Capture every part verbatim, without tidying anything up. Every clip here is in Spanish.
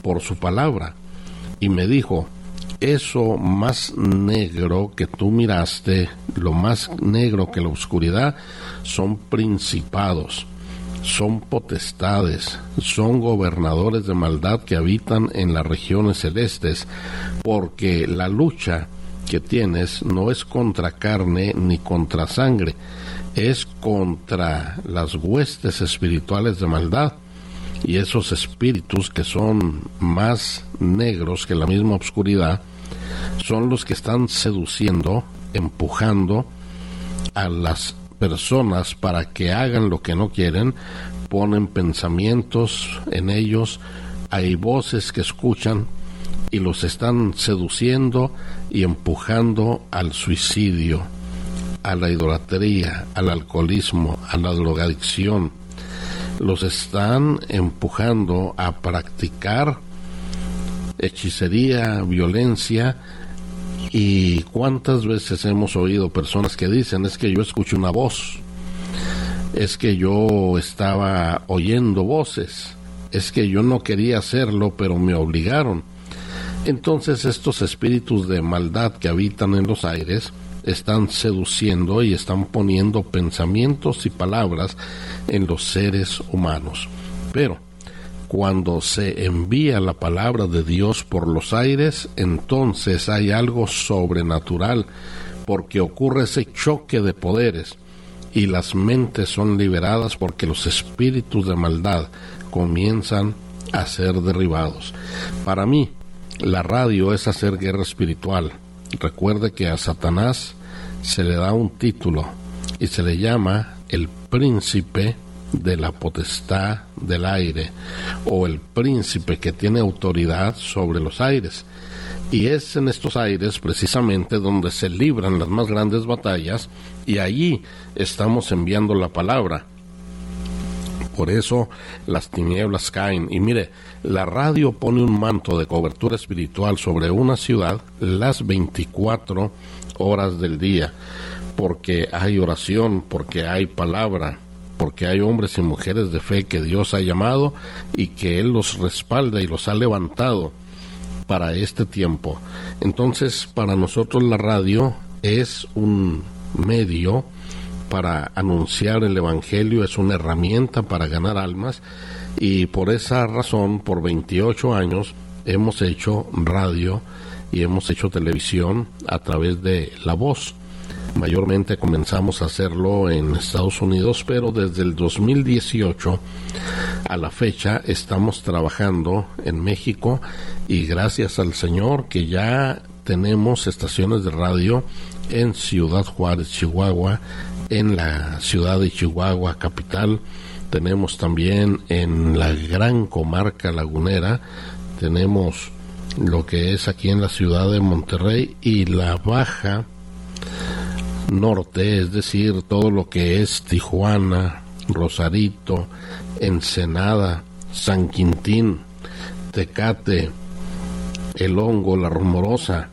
por su palabra. Y me dijo, eso más negro que tú miraste, lo más negro que la oscuridad, son principados, son potestades, son gobernadores de maldad que habitan en las regiones celestes, porque la lucha que tienes no es contra carne ni contra sangre, es contra las huestes espirituales de maldad. Y esos espíritus que son más negros que la misma oscuridad son los que están seduciendo, empujando a las personas para que hagan lo que no quieren, ponen pensamientos en ellos, hay voces que escuchan y los están seduciendo y empujando al suicidio, a la idolatría, al alcoholismo, a la drogadicción. Los están empujando a practicar hechicería, violencia. Y cuántas veces hemos oído personas que dicen, es que yo escucho una voz, es que yo estaba oyendo voces, es que yo no quería hacerlo pero me obligaron. Entonces estos espíritus de maldad que habitan en los aires están seduciendo y están poniendo pensamientos y palabras en los seres humanos. Pero cuando se envía la palabra de Dios por los aires, entonces hay algo sobrenatural, porque ocurre ese choque de poderes y las mentes son liberadas, porque los espíritus de maldad comienzan a ser derribados. Para mí, la radio es hacer guerra espiritual. Recuerde que a Satanás se le da un título y se le llama el príncipe de la potestad del aire, o el príncipe que tiene autoridad sobre los aires. Y es en estos aires precisamente donde se libran las más grandes batallas, y allí estamos enviando la palabra. Por eso las tinieblas caen. Y mire, la radio pone un manto de cobertura espiritual sobre una ciudad las veinticuatro horas del día, porque hay oración, porque hay palabra, porque hay hombres y mujeres de fe que Dios ha llamado y que Él los respalda y los ha levantado para este tiempo. Entonces, para nosotros la radio es un medio para anunciar el Evangelio, es una herramienta para ganar almas, y por esa razón, por veintiocho años, hemos hecho radio y hemos hecho televisión a través de La Voz. Mayormente comenzamos a hacerlo en Estados Unidos, pero desde el dos mil dieciocho a la fecha estamos trabajando en México, y gracias al Señor que ya tenemos estaciones de radio en Ciudad Juárez, Chihuahua, en la ciudad de Chihuahua capital, tenemos también en la gran comarca lagunera, tenemos lo que es aquí en la ciudad de Monterrey y la baja norte, es decir, todo lo que es Tijuana, Rosarito, Ensenada, San Quintín, Tecate, El Hongo, La Rumorosa,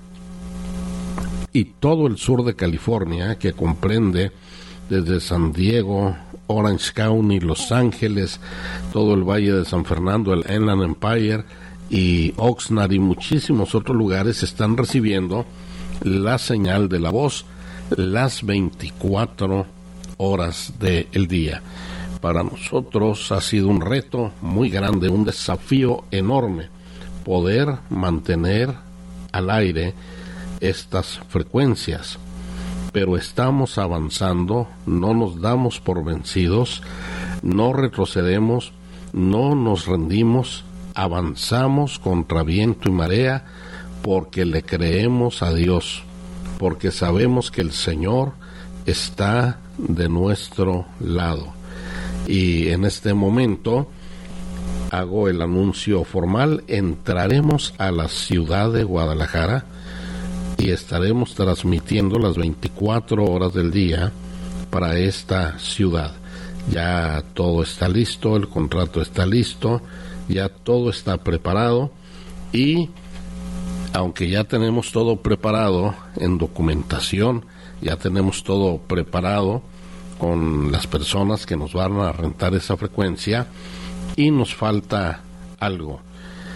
y todo el sur de California, que comprende desde San Diego, Orange County, Los Ángeles, todo el Valle de San Fernando, el Inland Empire y Oxnard y muchísimos otros lugares están recibiendo la señal de La Voz las veinticuatro horas del día. Para nosotros ha sido un reto muy grande, un desafío enorme, poder mantener al aire estas frecuencias, pero estamos avanzando, no nos damos por vencidos, no retrocedemos, no nos rendimos, avanzamos contra viento y marea, porque le creemos a Dios, porque sabemos que el Señor está de nuestro lado. Y en este momento hago el anuncio formal, entraremos a la ciudad de Guadalajara y estaremos transmitiendo las veinticuatro horas del día para esta ciudad. Ya todo está listo, el contrato está listo, ya todo está preparado, y aunque ya tenemos todo preparado en documentación, ya tenemos todo preparado con las personas que nos van a rentar esa frecuencia, y nos falta algo.